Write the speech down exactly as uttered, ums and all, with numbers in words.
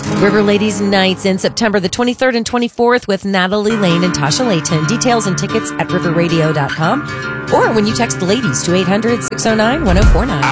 River Ladies Nights in September the twenty-third and twenty-fourth with Natalie Lane and Tasha Layton. Details and tickets at river radio dot com or when you text LADIES to eight hundred, six oh nine, one oh four nine.